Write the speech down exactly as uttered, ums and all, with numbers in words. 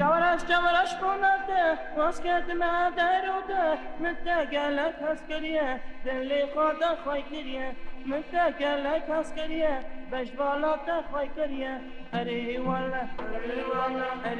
جوارش جوارش بونده واسکت مادروده متقلق هسکریه دلی خدا خوای کریه متقلق هسکریه بجوالات خوای کریه اری والله اری والله